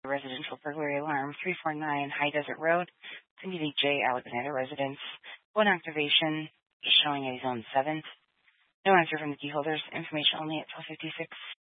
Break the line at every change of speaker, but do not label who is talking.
residential burglary alarm, 349 High Desert Road, Cindy J. Alexander residence. One activation is showing a zone 7. No answer from the key holders. Information only at 12:56.